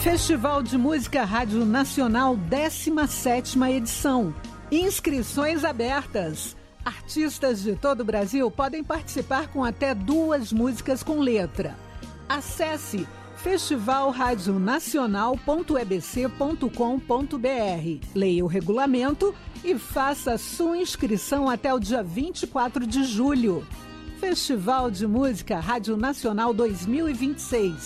Festival de Música Rádio Nacional, 17ª edição. Inscrições abertas. Artistas de todo o Brasil podem participar com até 2 músicas com letra. Acesse festivalradionacional.ebc.com.br. Leia o regulamento e faça sua inscrição até o dia 24 de julho. Festival de Música Rádio Nacional 2026.